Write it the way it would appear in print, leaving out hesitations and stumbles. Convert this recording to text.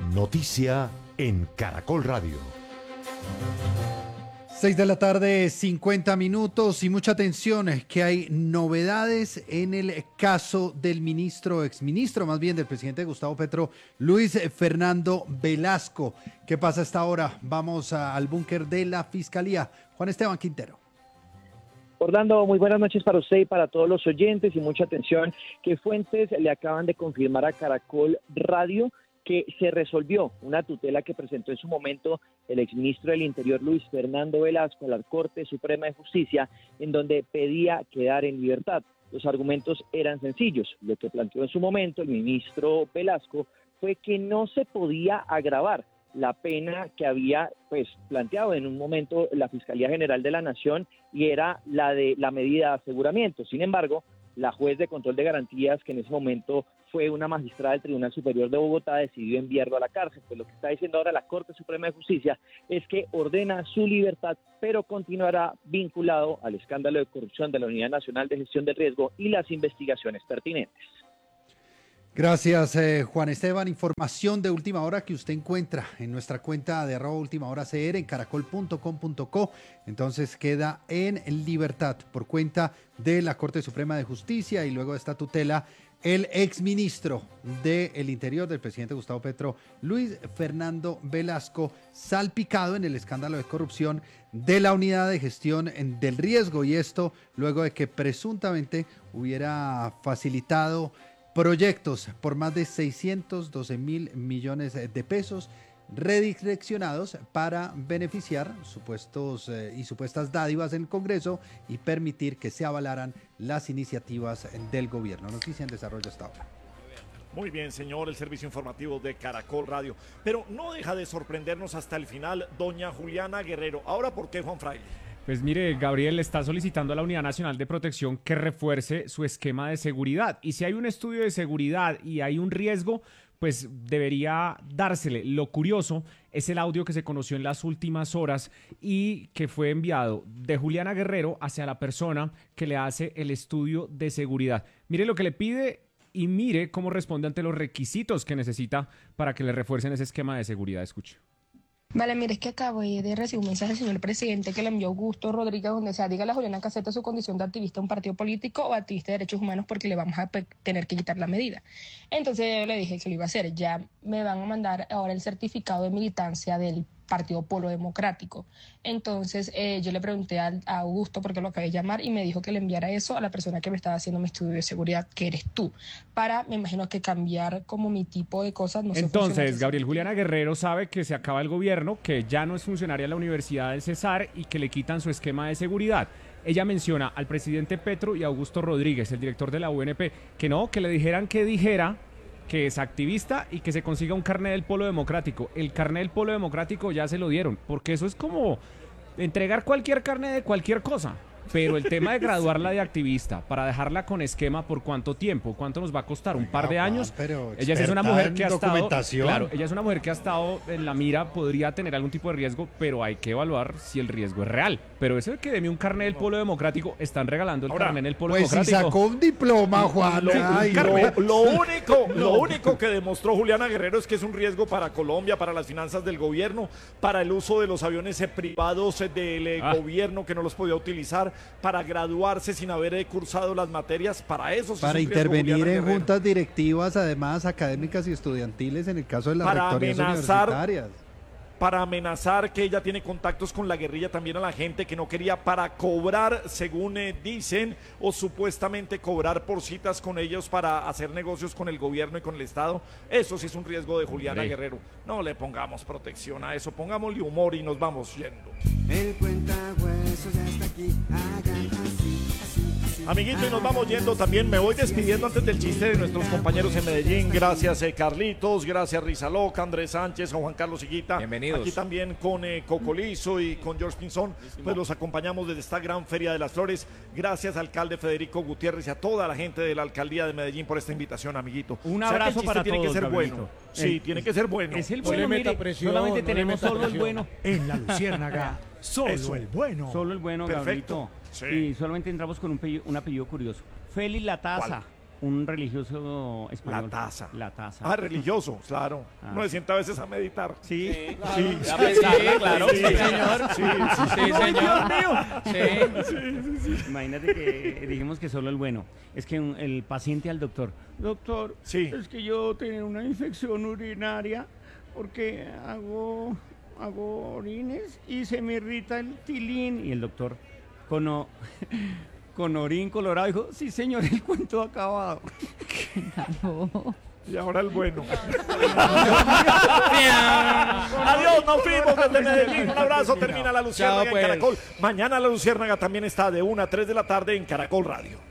Noticia en Caracol Radio. 6 de la tarde, 50 minutos y mucha atención, que hay novedades en el caso del exministro más bien del presidente Gustavo Petro, Luis Fernando Velasco. ¿Qué pasa a esta hora? Vamos al búnker de la Fiscalía. Juan Esteban Quintero. Orlando, muy buenas noches para usted y para todos los oyentes y mucha atención que fuentes le acaban de confirmar a Caracol Radio que se resolvió una tutela que presentó en su momento el exministro del Interior Luis Fernando Velasco a la Corte Suprema de Justicia, en donde pedía quedar en libertad. Los argumentos eran sencillos. Lo que planteó en su momento el ministro Velasco fue que no se podía agravar la pena que había planteado en un momento la Fiscalía General de la Nación, y era la de la medida de aseguramiento. Sin embargo, la juez de control de garantías, que en ese momento fue una magistrada del Tribunal Superior de Bogotá, decidió enviarlo a la cárcel. Pues lo que está diciendo ahora la Corte Suprema de Justicia es que ordena su libertad, pero continuará vinculado al escándalo de corrupción de la Unidad Nacional de Gestión de Riesgo y las investigaciones pertinentes. Gracias, Juan Esteban. Información de última hora que usted encuentra en nuestra cuenta de @ultimahoraCR en caracol.com.co. Entonces queda en libertad por cuenta de la Corte Suprema de Justicia, y luego de esta tutela, el exministro del Interior del presidente Gustavo Petro, Luis Fernando Velasco, salpicado en el escándalo de corrupción de la Unidad de Gestión del Riesgo, y esto luego de que presuntamente hubiera facilitado proyectos por más de 612.000 millones de pesos redireccionados para beneficiar supuestos y supuestas dádivas en el Congreso y permitir que se avalaran las iniciativas del gobierno. Noticia en desarrollo hasta ahora. Muy bien, señor, el servicio informativo de Caracol Radio. Pero no deja de sorprendernos hasta el final doña Juliana Guerrero. Ahora, ¿por qué, Juan Fraile? Pues mire, Gabriel está solicitando a la Unidad Nacional de Protección que refuerce su esquema de seguridad. Y si hay un estudio de seguridad y hay un riesgo, pues debería dársele. Lo curioso es el audio que se conoció en las últimas horas y que fue enviado de Juliana Guerrero hacia la persona que le hace el estudio de seguridad. Mire lo que le pide y mire cómo responde ante los requisitos que necesita para que le refuercen ese esquema de seguridad. Escuche. Vale, mire, es que acabé de recibir un mensaje del señor presidente que le envió Augusto Rodríguez, donde se diga a la Juliana que acepta su condición de activista de un partido político o activista de derechos humanos, porque le vamos a tener que quitar la medida. Entonces yo le dije que lo iba a hacer. Ya me van a mandar ahora el certificado de militancia del Partido Polo Democrático. Entonces yo le pregunté a Augusto, porque lo acabé de llamar, y me dijo que le enviara eso a la persona que me estaba haciendo mi estudio de seguridad, que eres tú, para, me imagino, que cambiar como mi tipo de cosas. No sé. Entonces, Gabriel, Juliana Guerrero sabe que se acaba el gobierno, que ya no es funcionaria de la Universidad del Cesar y que le quitan su esquema de seguridad. Ella menciona al presidente Petro y a Augusto Rodríguez, el director de la UNP, que le dijeran que dijera que es activista y que se consiga un carnet del Polo Democrático. El carnet del Polo Democrático ya se lo dieron, porque eso es como entregar cualquier carnet de cualquier cosa. Pero el tema de graduarla de activista para dejarla con esquema, ¿por cuánto tiempo? ¿Cuánto nos va a costar? ¿Un par de años? Pero ella es una mujer que ha estado, claro, ella es una mujer que ha estado en la mira, podría tener algún tipo de riesgo, pero hay que evaluar si el riesgo es real. Pero eso de que deme un carnet del Polo Democrático, están regalando el carnet del Polo Democrático. Pues si sacó un diploma, Juan. Lo único que demostró Juliana Guerrero es que es un riesgo para Colombia, para las finanzas del gobierno, para el uso de los aviones privados del gobierno que no los podía utilizar, para graduarse sin haber cursado las materias, para eso. Para intervenir en juntas directivas, además académicas y estudiantiles, en el caso de las rectorías universitarias. Para amenazar que ella tiene contactos con la guerrilla, también a la gente que no quería, para cobrar, según dicen, o supuestamente cobrar por citas con ellos para hacer negocios con el gobierno y con el Estado. Eso sí es un riesgo de Juliana Guerrero. No le pongamos protección a eso, pongámosle humor y nos vamos yendo. El cuentahuesos ya está aquí, hagan así, así, así. Amiguito, y nos vamos yendo también. Me voy despidiendo antes del chiste de nuestros compañeros en Medellín. Gracias, Carlitos, gracias, Risa Loca, Andrés Sánchez, a Juan Carlos Higuita. Bienvenidos. Aquí también con Coco Lizo y con George Pinzón. Pues los acompañamos desde esta gran Feria de las Flores. Gracias, alcalde Federico Gutiérrez, y a toda la gente de la alcaldía de Medellín por esta invitación, amiguito. Un abrazo para tiene todos, que ser Gabrielito. bueno. Sí, tiene que ser bueno. Es el bueno, mire, presión, solamente tenemos solo el bueno. En la Luciérnaga, solo Eso. el bueno. Solo el bueno, Perfecto. Gabrielito. Sí. Y solamente entramos con un apellido curioso. Félix la Taza. un religioso español. La taza. La taza. Ah, religioso, claro. Ah. Uno se sienta a veces a meditar. Sí. Sí. A pensarla, claro. Sí, Sí, señor. Sí, Sí, señor. Sí. Imagínate que dijimos que solo el bueno. Es que el paciente al doctor. Doctor, Sí. es que yo tengo una infección urinaria porque hago orines y se me irrita el tilín. Y el doctor, con orín colorado, dijo, sí señor, el cuento ha acabado. Y ahora el bueno. Adiós, nos fuimos desde Medellín. Un abrazo, termina La Luciérnaga Chao, pues. en Caracol. Mañana La Luciérnaga también está de 1 a 3 de la tarde en Caracol Radio.